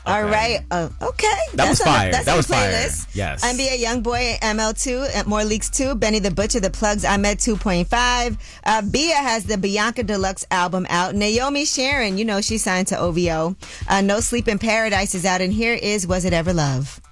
All right. Okay. That was fire. That's That on was the fire. playlist. Yes. NBA Youngboy, ML2, More Leaks 2, Benny the Butcher, The Plugs, Ahmed 2.5. Bia has the Bianca Deluxe album out. Naomi Sharon, you know, she signed to OVO. No Sleep in Paradise is out. And here is Was It Ever Love?